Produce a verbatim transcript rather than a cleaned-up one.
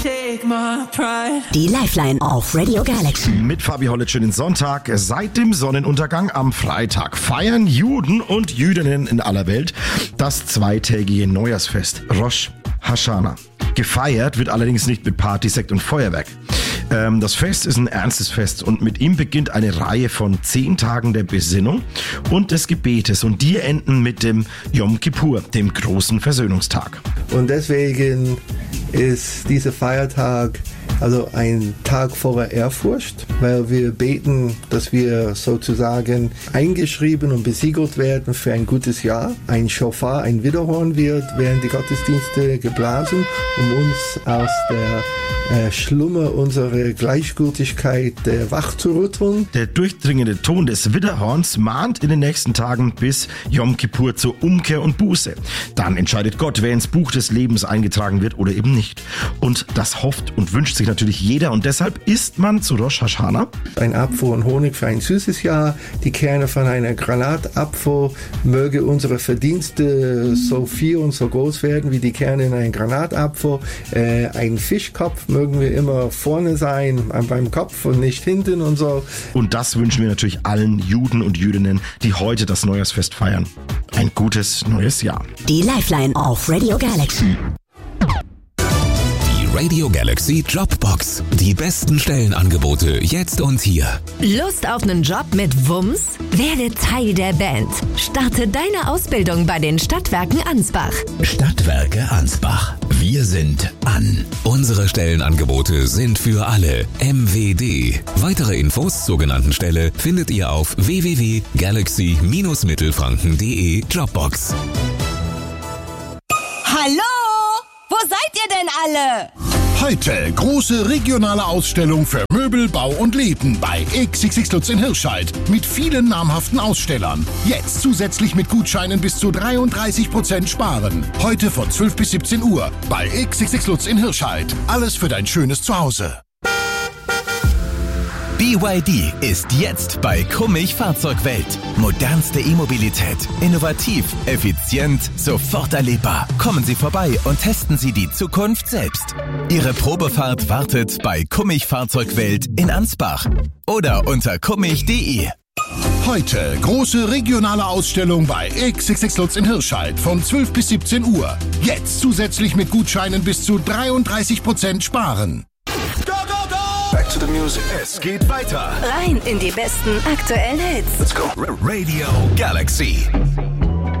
Take my pride. Die Lifeline auf Radio Galaxy. Mit Fabi Hollitsch den Sonntag. Seit dem Sonnenuntergang am Freitag feiern Juden und Jüdinnen in aller Welt das zweitägige Neujahrsfest Rosh Hashanah. Gefeiert wird allerdings nicht mit Party, Sekt und Feuerwerk. Ähm, das Fest ist ein ernstes Fest und mit ihm beginnt eine Reihe von zehn Tagen der Besinnung und des Gebetes. Und die enden mit dem Yom Kippur, dem großen Versöhnungstag. Und deswegen ist dieser Feiertag also ein Tag voller Ehrfurcht, weil wir beten, dass wir sozusagen eingeschrieben und besiegelt werden für ein gutes Jahr. Ein Schofar, ein Widerhorn wird während die Gottesdienste geblasen, um uns aus der äh, Schlummer unserer Gleichgültigkeit äh, wachzurütteln. Der durchdringende Ton des Widderhorns mahnt in den nächsten Tagen bis Yom Kippur zur Umkehr und Buße. Dann entscheidet Gott, wer ins Buch des Lebens eingetragen wird oder eben nicht. Und das hofft und wünscht sich natürlich jeder und deshalb isst man zu Rosh Hashanah ein Apfel und Honig für ein süßes Jahr, die Kerne von einer Granatapfel, möge unsere Verdienste so viel und so groß werden wie die Kerne in einem Granatapfel. Äh, ein Fischkopf mögen wir immer vorne sein, beim Kopf und nicht hinten und so. Und das wünschen wir natürlich allen Juden und Jüdinnen, die heute das Neujahrsfest feiern. Ein gutes neues Jahr. Die Lifeline auf Radio Galaxy. Radio Galaxy Jobbox. Die besten Stellenangebote jetzt und hier. Lust auf einen Job mit Wumms? Werde Teil der Band. Starte deine Ausbildung bei den Stadtwerken Ansbach. Stadtwerke Ansbach. Wir sind an. Unsere Stellenangebote sind für alle. M W D. Weitere Infos zur genannten Stelle findet ihr auf w w w punkt galaxy Bindestrich mittelfranken punkt de Jobbox. Hallo? Wo seid ihr denn alle? Heute große regionale Ausstellung für Möbel, Bau und Läden bei X X X Lutz in Hirscheid mit vielen namhaften Ausstellern. Jetzt zusätzlich mit Gutscheinen bis zu dreiunddreißig Prozent sparen. Heute von zwölf bis siebzehn Uhr bei X X X Lutz in Hirscheid. Alles für dein schönes Zuhause. B Y D ist jetzt bei Kummich Fahrzeugwelt. Modernste E-Mobilität. Innovativ, effizient, sofort erlebbar. Kommen Sie vorbei und testen Sie die Zukunft selbst. Ihre Probefahrt wartet bei Kummich Fahrzeugwelt in Ansbach oder unter kummich punkt de. Heute große regionale Ausstellung bei X X X Lutz in Hirscheid von zwölf bis siebzehn Uhr. Jetzt zusätzlich mit Gutscheinen bis zu dreiunddreißig Prozent sparen. Back to the music. Es geht weiter. Rein in die besten aktuellen Hits. Let's go. Radio Galaxy.